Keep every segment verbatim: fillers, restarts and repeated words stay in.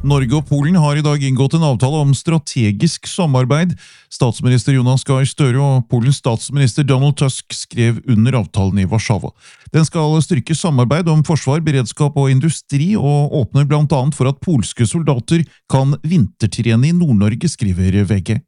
Norge og Polen har i dag inngått en avtale om strategisk samarbeid. Statsminister Jonas Gahr Støre og Polens statsminister Donald Tusk skrev under avtalen i Warszawa. Den skal styrke samarbeid om forsvar, beredskap og industri, og åpner blant annet for at polske soldater kan vintertrene i Nord-Norge, skriver V G.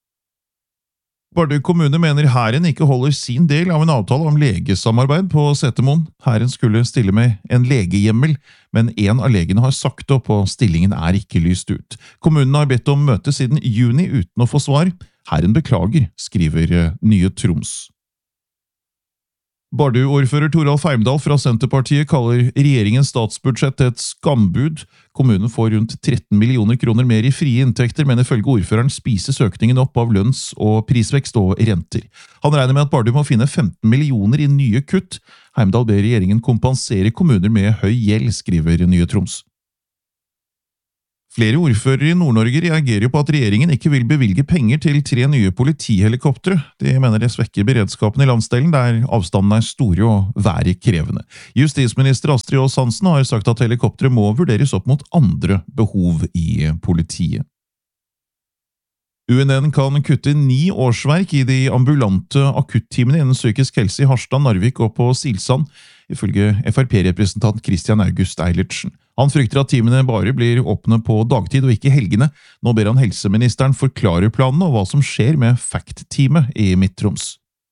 Bardu kommune mener hæren ikke holder sin del av en avtale om legesamarbeid på Setermoen. Hæren skulle stille med en legehjemmel, men en av legene har sagt opp, og stillingen er ikke lyst ut. Kommunen har bedt om møte siden juni uten å få svar. Hæren beklager, skriver Nye Troms. Bardu-ordfører Toralf Heimdal fra Senterpartiet kaller regjeringens statsbudsjett et skambud. Kommunen får rundt tretten millioner kroner mer i frie inntekter, men ifølge ordføreren spises økningen opp av lønns- og prisvekst og renter. Han regner med at Bardu må finne femten millioner i nye kutt. Heimdal ber regjeringen kompensere kommuner med høy gjeld, skriver Nye Troms. Flere ordførere i Nord-Norge reagerer på at regjeringen ikke vil bevilge penger til tre nye politihelikoptre. De mener det svekker beredskapen i landsdelen, der avstandene er store og været krevende. Justisminister Astrid Aas Hansen har sagt at helikoptre må vurderes opp mot andre behov i politiet. U N N kan kutte ni årsverk i de ambulante akuttimene innen psykisk helse i Harstad, Narvik og på Silsand, ifølge F R P-representant Christian August Eilertsen. Han frykter at timene bare blir åpne på dagtid og ikke helgene. Nå ber han helseministeren forklare planene og hva som skjer med Fact-teamet i Midt-Troms.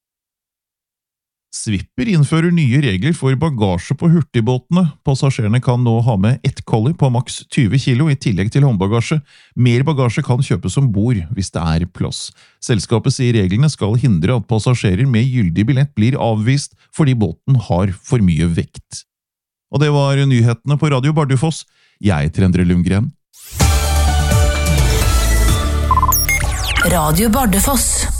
Swipper innfører nye regler for bagasje på hurtigbåtene. Passasjerene kan nå ha med ett kolli på maks tyve kilo i tillegg til håndbagasje. Mer bagasje kan kjøpes om bord hvis det er plass. Selskapet sier reglene skal hindre at passasjerer med gyldig billett blir avvist fordi båten har for mye vekt. Og det var nyhetene på Radio Bardufoss. Jeg heter Endre Lundgren. Radio Bardufoss.